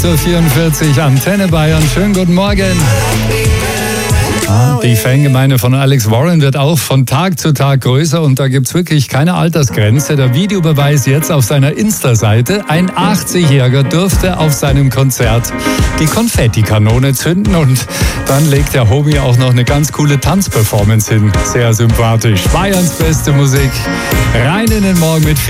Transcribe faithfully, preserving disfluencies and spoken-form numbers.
Uhr vierundvierzig, Antenne Bayern. Schönen guten Morgen. Die Fangemeinde von Alex Warren wird auch von Tag zu Tag größer und da gibt's wirklich keine Altersgrenze. Der Videobeweis jetzt auf seiner Insta-Seite. Ein achtzigjähriger durfte auf seinem Konzert die Konfettikanone zünden und dann legt der Homie auch noch eine ganz coole Tanzperformance hin. Sehr sympathisch. Bayerns beste Musik. Rein in den Morgen mit